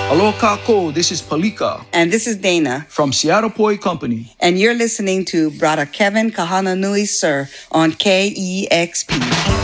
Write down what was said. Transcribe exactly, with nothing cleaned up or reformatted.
Aloha kako, this is Palika. And this is Dana. From Seattle Poi Company. And you're listening to Brother Kevin Kahana Nui Sir on K E X P.